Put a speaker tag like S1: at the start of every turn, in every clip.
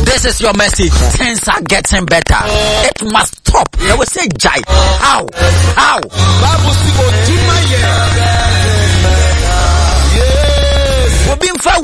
S1: This is your message. Things are getting better. It must stop. They will say, Jai. How? We've been for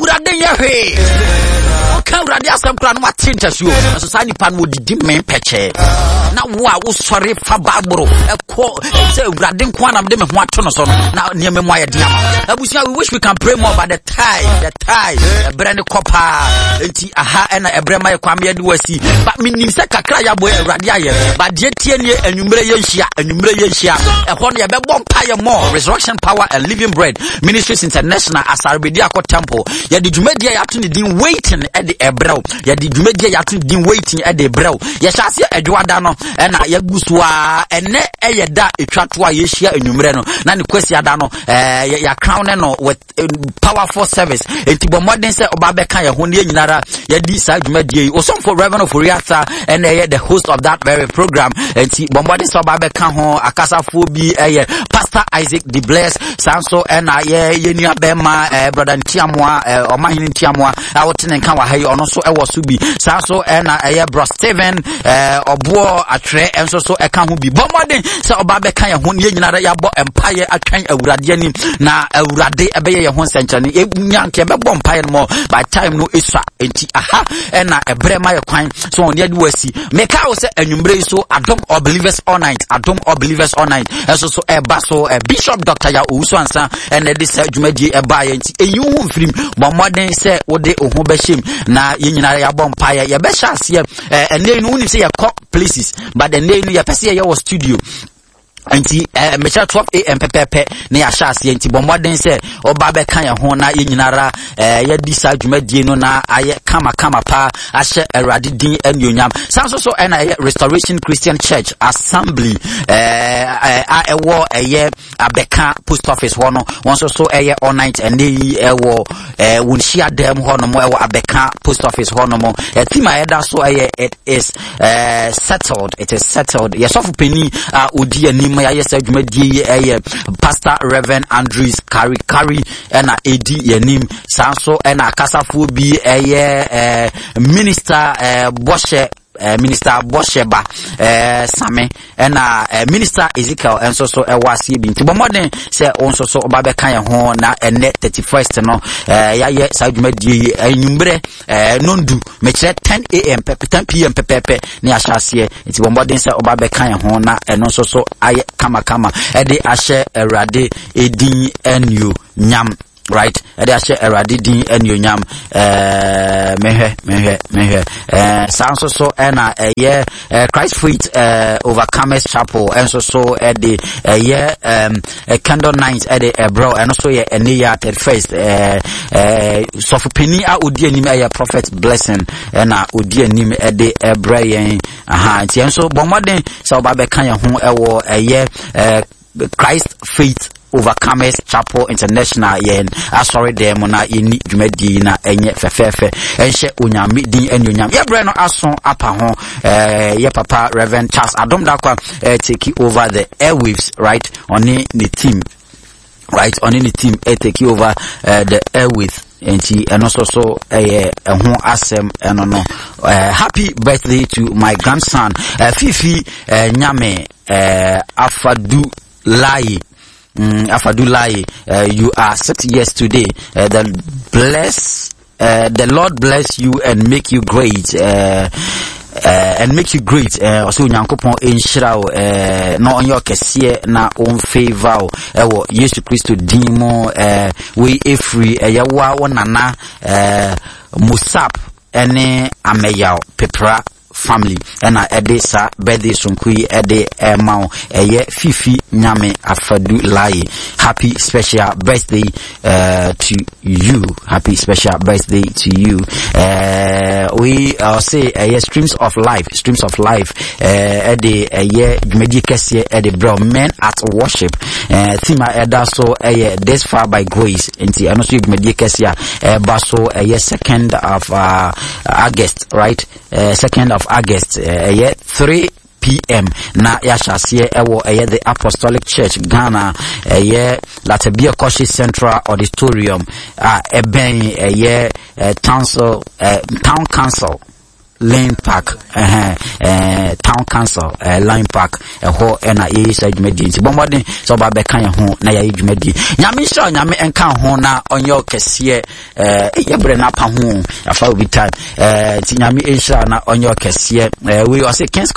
S1: Uradi asem kra no watinte so so sa nipa no didi men peche na wo a wo sori fa babro ekọ say Uradi nko na me de me ho ato no so na niam mu aye dia abusia. We wish we can pray more about the tie brand kopa enti aha na ebre mai kwame de wasi but minim se kakra ya boy Uradi aye but de tie nie anwumre ye hia ehọ no ye be bom paye more Resurrection Power and Living Bread Ministries International Asarbedi Akọ Temple ye de dwumadi ya to ne din waiting at the ebrew ye de dwumadi ya to din waiting at the ebrew ye hyase adwada no na ye gusua ene eye da etwato a ye hia anwumre no na ne kwasi ada no ya crown no with powerful service enti bomodin se oba be kan ye ho ne nyinara ye di sa dwumadi osom for Reverend of Oriata and the host of that very program enti bomodin se oba be kan ho akasafo bi Pastor Isaac the Bless sanso na ye nua be ma brother Ntiamoa omahini Ntiamoa awotene kan wa hayi ono so ewo so bi sanso na bro Steven obo atre enso so eka ho bi bomodin se oba be kan ye ho ne nyinara ya bo empire atwan Awurade ani na Awurade ebe ye ho senchane nyanke be bo empire mo by time no esua enti aha na ebre ma ye kwan so on ye de wasi meka wo se anwumbre so Adom or Believers all night enso so eba so Bishop Dr. Ya Owusu ansa and this dwumadi eba ye enti eyi ho mfrim bomodin se wo de ho be him na ye nyinara ya bo empire ye be hyase ene no uni se ye places but the name ye pese ye was studio anti mecha 12 am pepepe na ya hyase anti bomodin se oba be kan ye ho na ye nyinara ya di sa dwumadie no na aye kama pa ahye Awurade din anuonyam sanso so na Restoration Christian Church Assembly ewo abeka post office ho no wonso so all night and dey wonhia dem ho no mo ewo abeka post office ho no mo tima eda so it is settled yes of penny odi ani ya yes adwumadie Pastor Reverend Andrews Kari na edi yanim sanso na akasafo bi minister Bosheba Same na minister Ezekiel enso so ewasi bi nti bomodin se onso so oba be kan ho na ene 31st no ya ye sadwumadie anwumbre nondu mekire 10 am 10 pm pepepe ni ahyase nti bomodin se oba be kan ho na eno so aye kama de ahye Awurade edin enyo nyam right ade ahye Awurade din anuonyam mehwe sanso so na Christ Faith Overcomers Chapel enso so ade candle night ade bro and so ye ene ya 31st so for penny a odi anim Prophet Blessing na odi anim ade bra yen nti enso bomodin so ba be kan ye ho ewo Christ Faith Overcomers Chapel International yen asori dem na yeni dwumadi na enye fefefe enhye onyame din anuonyam ye bre no aso apa ho ye papa Reverend Charles Adom Dakwa take over the airwaves right on the team take over the airwaves enti eno so ho asem eno no happy birthday to my grandson Fifi Nyame Afadulai. You are 6 years today. The Lord bless you and make you great. Also nyankopon enhyira no onyo kese na on favor ewo Yesu Kristo dimo we efri yawa wonana Musap ene ameyaw pepra family and edesa birthday sonkui ede emao Fifi Nyame Afadulai. Happy special birthday to you. We say streams of life ede dwumadi kese ede bro men at worship thema eda so this far by grace enti eno so dwumadi kese baso 2nd of August right 2nd of August 3 p.m. na yashase ewo the Apostolic Church Ghana Latabia Koshi Central Auditorium eben town council Lane Park Town Council Line Park ho na yesa dwumadi nti bombode so ba beka ye ho na ye dwumadi nyame sha nyame enka ho na onye okese yebre na pa ho afa obi time ti nyame esha na onye okese we o say